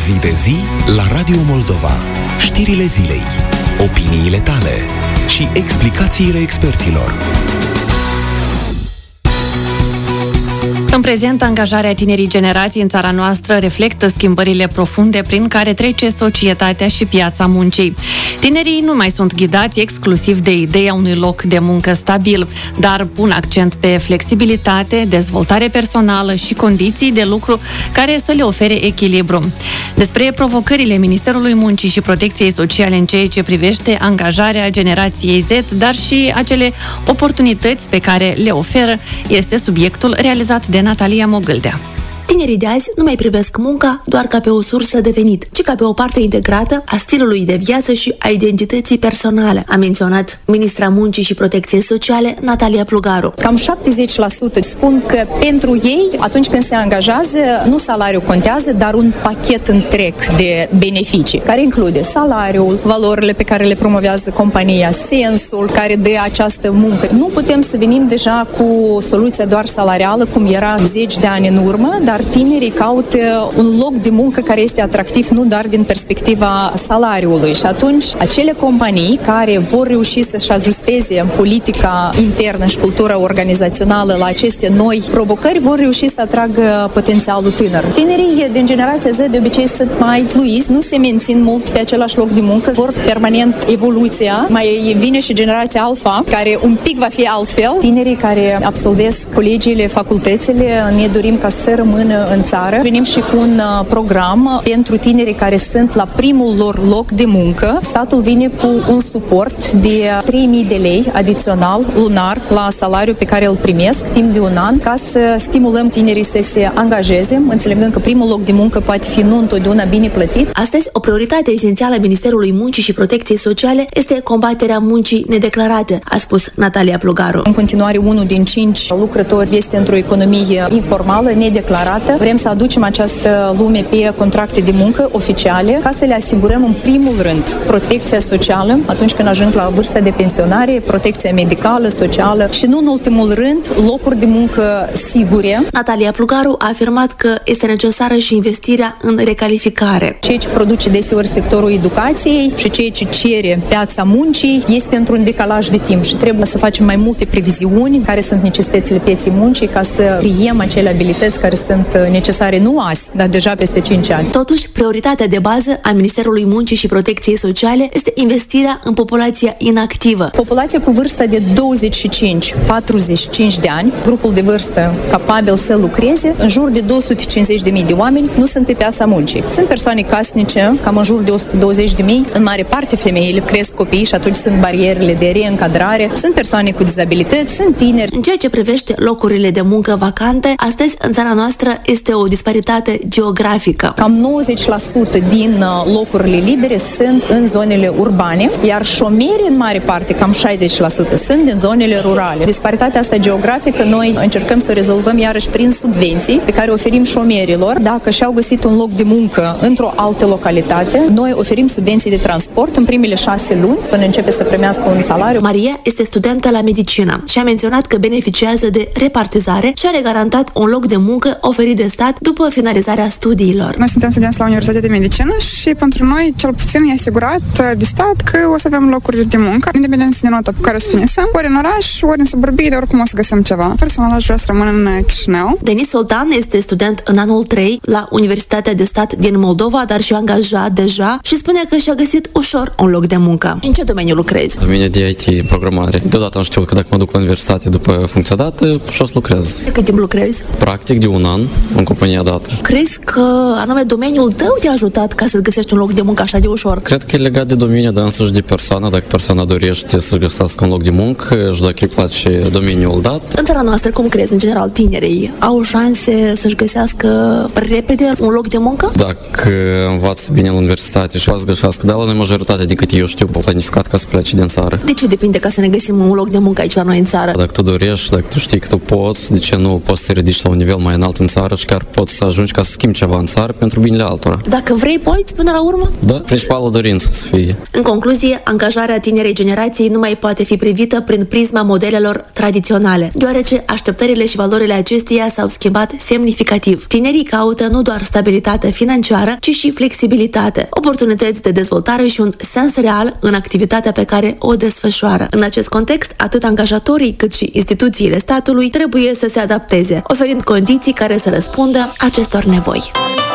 Zi de zi la Radio Moldova. Știrile zilei, opiniile tale și explicațiile experților. În prezent, angajarea tinerii generații în țara noastră reflectă schimbările profunde prin care trece societatea și piața muncii. Tinerii nu mai sunt ghidați exclusiv de ideea unui loc de muncă stabil, dar pun accent pe flexibilitate, dezvoltare personală și condiții de lucru care să le ofere echilibru. Despre provocările Ministerului Muncii și Protecției Sociale în ceea ce privește angajarea generației Z, dar și acele oportunități pe care le oferă, este subiectul realizat de Natalia Mogâldea. Tinerii de azi nu mai privesc munca doar ca pe o sursă de venit, ci ca pe o parte integrată a stilului de viață și a identității personale, a menționat ministra Muncii și Protecției Sociale, Natalia Plugaru. Cam 70% spun că pentru ei, atunci când se angajează, nu salariul contează, dar un pachet întreg de beneficii, care include salariul, valorile pe care le promovează compania, sensul care dă această muncă. Nu putem să venim deja cu soluția doar salarială, cum era 10 de ani în urmă, dar tinerii caută un loc de muncă care este atractiv nu doar din perspectiva salariului. Și atunci, acele companii care vor reuși să-și ajusteze politica internă și cultura organizațională la aceste noi provocări, vor reuși să atragă potențialul tânăr. Tinerii din generația Z de obicei sunt mai fluizi, nu se mențin mult pe același loc de muncă, vor permanent evoluția. Mai vine și generația Alpha, care un pic va fi altfel. Tinerii care absolvesc colegiile, facultățile, ne dorim ca să rămână în țară. Venim și cu un program pentru tinerii care sunt la primul lor loc de muncă. Statul vine cu un suport de 3.000 de lei adițional lunar la salariul pe care îl primesc timp de un an, ca să stimulăm tinerii să se angajeze, înțelegând că primul loc de muncă poate fi nu întotdeauna bine plătit. Astăzi, o prioritate esențială a Ministerului Muncii și Protecției Sociale este combaterea muncii nedeclarate, a spus Natalia Plugaru. În continuare, 1 din 5 lucrători este într-o economie informală, nedeclarată. Vrem să aducem această lume pe contracte de muncă oficiale, ca să le asigurăm în primul rând protecția socială atunci când ajung la vârsta de pensionare, protecția medicală, socială și nu în ultimul rând locuri de muncă sigure. Natalia Plugaru a afirmat că este necesară și investirea în recalificare. Ceea ce produce deseori sectorul educației și ceea ce cere piața muncii este într-un decalaj de timp și trebuie să facem mai multe previziuni care sunt necesitățile pieței muncii ca să creiem acele abilități care sunt necesare nu azi, dar deja peste 5 ani. Totuși, prioritatea de bază a Ministerului Muncii și Protecției Sociale este investirea în populația inactivă. Populația cu vârsta de 25-45 de ani, grupul de vârstă capabil să lucreze, în jur de 250.000 de oameni nu sunt pe piața muncii. Sunt persoane casnice, cam în jur de 120.000, în mare parte femeile cresc copii și atunci sunt barierele de reîncadrare, sunt persoane cu dizabilități, sunt tineri. În ceea ce privește locurile de muncă vacante, astăzi în țara noastră este o disparitate geografică. Cam 90% din locurile libere sunt în zonele urbane, iar șomerii în mare parte, cam 60%, sunt din zonele rurale. Disparitatea asta geografică noi încercăm să o rezolvăm iarăși prin subvenții pe care oferim șomerilor. Dacă și-au găsit un loc de muncă într-o altă localitate, noi oferim subvenții de transport în primele 6 luni până începe să primească un salariu. Maria este studentă la medicină și a menționat că beneficiază de repartizare și are garantat un loc de muncă oferit de stat după finalizarea studiilor. Noi suntem studenți la Universitatea de Medicină și pentru noi, cel puțin, e asigurat de stat că o să avem locuri de muncă, independent de nota pe care o să finisem, ori în oraș, ori în suburbii, de oricum o să găsim ceva. Personal, aș vrea să rămân în Chișinău. Denis Soltan este student în anul 3 la Universitatea de Stat din Moldova, dar și angajat deja și spune că și-a găsit ușor un loc de muncă. În ce domeniu lucrezi? Domeniul de IT, programare. Deodată am știut că dacă mă duc la universitate după funcția dată, și o să lucrez. Cât timp lucrezi? Practic de un an în compania dată. Crezi că anume domeniul tău te-a ajutat ca să găsești un loc de muncă așa de ușor? Cred că e legat de domeniu, dar însăși de persoană. Dacă persoana dorește să-și găsească un loc de muncă și dacă îi place domeniul dat. În țara noastră, cum crezi, în general, tinerii au șanse să-și găsească repede un loc de muncă? Dacă învață bine la universitate și o să găsească, dar la noi majoritatea de câte eu știu, planificat ca să plece din țară. De ce depinde ca să ne găsim un loc de muncă aici la noi în țară? Dacă tu dorești, dacă tu știi că tu poți, de ce nu poți să te ridici la un nivel mai înalt în țară și chiar poți să ajungi ca să schimbi ceva în țară pentru binele altora. Dacă vrei, poți până la urmă? Da, principală dorință să fie. În concluzie, angajarea tinerei generații nu mai poate fi privită prin prisma modelelor tradiționale, deoarece așteptările și valorile acesteia s-au schimbat semnificativ. Tinerii caută nu doar stabilitate financiară, ci și flexibilitate, oportunități de dezvoltare și un sens real în activitatea pe care o desfășoară. În acest context, atât angajatorii cât și instituțiile statului trebuie să se adapteze, oferind condiții care să răspundă acestor nevoi.